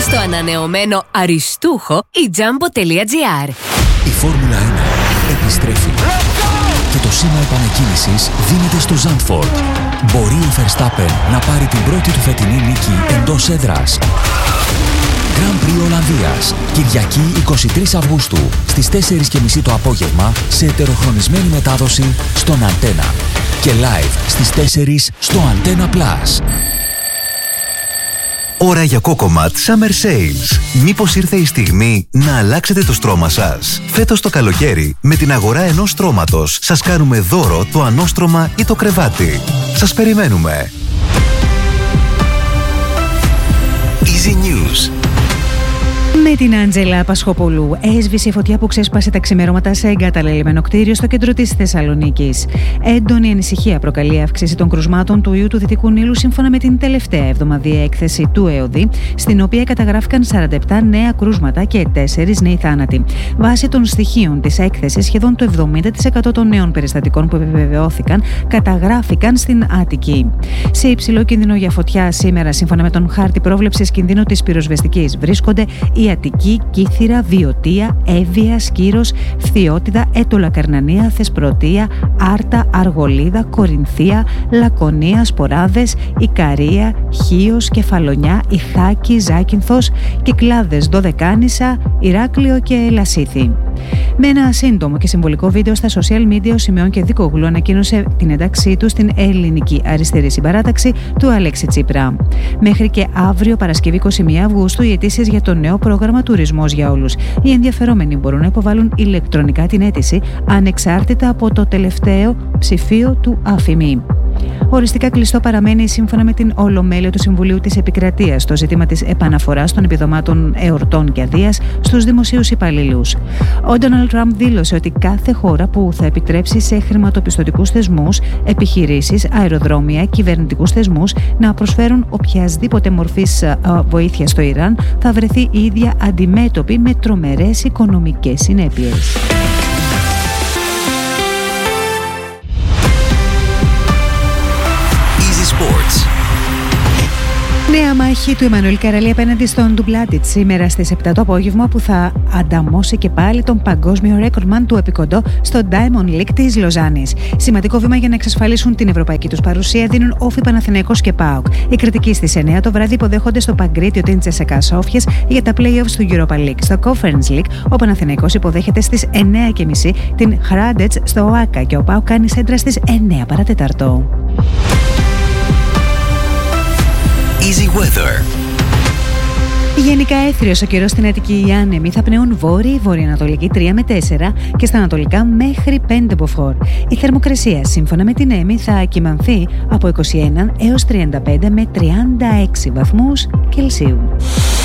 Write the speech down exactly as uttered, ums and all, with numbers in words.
στο ανανεωμένο αριστούχο ιτζάμπο.gr. Η Φόρμουλα ένα επιστρέφει και το σήμα επανεκκίνησης δίνεται στο Ζάντφορντ. Μπορεί ο Verstappen να πάρει την πρώτη του φετινή νίκη εντός έδρας. Grand Prix Ολλανδίας, Κυριακή εικοστή τρίτη Αυγούστου στις τέσσερις και μισή το απόγευμα σε ετεροχρονισμένη μετάδοση στον Antenna και live στις τέσσερις στο Antenna Plus. Ώρα για Cocomat Summer Sales. Μήπως ήρθε η στιγμή να αλλάξετε το στρώμα σας? Φέτος το καλοκαίρι, με την αγορά ενός στρώματος, σας κάνουμε δώρο το ανώστρωμα ή το κρεβάτι. Σας περιμένουμε. Easy News. Με την Άντζελα Πασχοπούλου, έσβησε η φωτιά που ξέσπασε τα ξημερώματα σε εγκαταλελειμμένο κτίριο στο κέντρο της Θεσσαλονίκης. Έντονη ανησυχία προκαλεί η αύξηση των κρουσμάτων του ιού του Δυτικού Νείλου, σύμφωνα με την τελευταία εβδομαδιαία έκθεση του ΕΟΔΗ, στην οποία καταγράφηκαν σαράντα επτά νέα κρούσματα και τέσσερις νέοι θάνατοι. Βάσει των στοιχείων της έκθεσης, σχεδόν το εβδομήντα τοις εκατό των νέων περιστατικών που επιβεβαιώθηκαν καταγράφηκαν στην Αττική. Σε υψηλό κίνδυνο για φωτιά σήμερα, σύμφωνα με τον χάρτη πρόβλεψης κινδύνου της πυροσβεστικής, βρίσκονται η Αττική, Κύθυρα, Βιωτία, Εύβοια, Σκύρος, Φθιώτιδα, Έτολα Καρνανία, Θεσπρωτεία, Άρτα, Αργολίδα, Κορινθία, Λακωνία, Σποράδες, Ικαρία, Χίος, Κεφαλονιά, Ιχάκη, Ζάκυνθος, Κυκλάδες, Δωδεκάνησα, Ηράκλειο και Λασίθι. Με ένα σύντομο και συμβολικό βίντεο στα social media, ο Σιμεών Κεδίκογλου ανακοίνωσε την ένταξή του στην Ελληνική Αριστερή Συμπαράταξη του Αλέξη Τσίπρα. Μέχρι και αύριο, Παρασκευή εικοστή πρώτη Αυγούστου, οι αιτήσεις για το νέο πρόγραμμα Τουρισμός για Όλους. Οι ενδιαφερόμενοι μπορούν να υποβάλουν ηλεκτρονικά την αίτηση, ανεξάρτητα από το τελευταίο ψηφίο του ΑΦΙΜΗ. Οριστικά κλειστό παραμένει, σύμφωνα με την Ολομέλεια του Συμβουλίου της Επικρατείας, το ζήτημα της επαναφοράς των επιδομάτων εορτών και αδείας στους δημοσίους υπαλλήλους. Ο Ντόναλντ Τραμπ δήλωσε ότι κάθε χώρα που θα επιτρέψει σε χρηματοπιστωτικούς θεσμούς, επιχειρήσεις, αεροδρόμια, κυβερνητικούς θεσμούς να προσφέρουν οποιασδήποτε μορφής βοήθεια στο Ιράν θα βρεθεί η ίδια αντιμέτωπη με τρομερές οικονομικές συνέπειες. Νέα μάχη του Εμμανουέλ Καραλή απέναντι στον Ντουμπλάτιτ σήμερα στις επτά το απόγευμα, που θα ανταμώσει και πάλι τον παγκόσμιο ρέκορμαν του επικοντό στο Diamond League της Λοζάνης. Σημαντικό βήμα για να εξασφαλίσουν την ευρωπαϊκή τους παρουσία δίνουν όφι Παναθηναϊκός και ΠΑΟΚ. Οι κριτικοί στις εννιά το βράδυ υποδέχονται στο Παγκρίτιο την Τσεσεκά Σόφιας για τα play-offs του Europa League. Στο Conference League ο Παναθηναϊκός υποδέχεται στις εννιά και μισή την Hrádec στο ΟΑΚΑ και ο ΠΑΟΚ κάνει σέντρα στις εννιά παρατέταρτο. Easy Weather. Γενικά έθριος ο καιρός στην Αττική. Οι άνεμοι θα πνέουν βόρειοι, βορειοανατολική τρία με τέσσερα και στα ανατολικά μέχρι πέντε μποφόρ. Η θερμοκρασία, σύμφωνα με την ΕΜΗ, θα κυμανθεί από είκοσι ένα έως τριάντα πέντε με τριάντα έξι βαθμούς Κελσίου.